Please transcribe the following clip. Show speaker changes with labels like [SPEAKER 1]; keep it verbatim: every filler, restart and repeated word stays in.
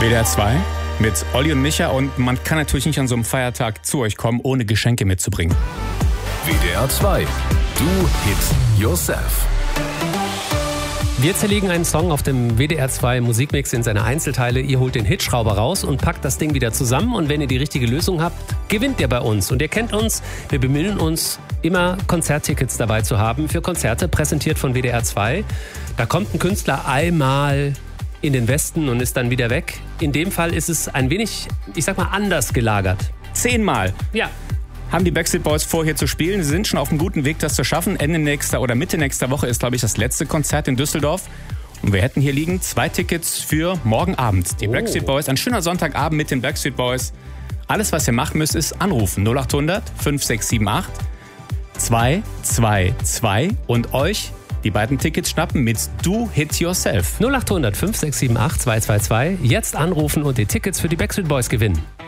[SPEAKER 1] W D R zwei mit Olli und Micha, und man kann natürlich nicht an so einem Feiertag zu euch kommen, ohne Geschenke mitzubringen.
[SPEAKER 2] W D R zwei, Do It Yourself.
[SPEAKER 3] Wir zerlegen einen Song auf dem W D R zwei Musikmix in seine Einzelteile. Ihr holt den Hitschrauber raus und packt das Ding wieder zusammen. Und wenn ihr die richtige Lösung habt, gewinnt ihr bei uns. Und ihr kennt uns, wir bemühen uns, immer Konzerttickets dabei zu haben für Konzerte, präsentiert von W D R zwei. Da kommt ein Künstler einmal in den Westen und ist dann wieder weg. In dem Fall ist es ein wenig, ich sag mal, anders gelagert.
[SPEAKER 1] Zehnmal
[SPEAKER 3] Ja.
[SPEAKER 1] haben die Backstreet Boys vor, hier zu spielen. Sie sind schon auf einem guten Weg, das zu schaffen. Ende nächster oder Mitte nächster Woche ist, glaube ich, das letzte Konzert in Düsseldorf. Und wir hätten hier liegen zwei Tickets für morgen Abend. Die
[SPEAKER 3] Oh.
[SPEAKER 1] Backstreet Boys, ein schöner Sonntagabend mit den Backstreet Boys. Alles, was ihr machen müsst, ist anrufen. null acht hundert fünf sechs sieben acht zwei zwei zwei und euch die beiden Tickets schnappen mit Do It Yourself.
[SPEAKER 3] null acht hundert fünf sechs sieben acht zwei zwei zwei. Jetzt anrufen und die Tickets für die Backstreet Boys gewinnen.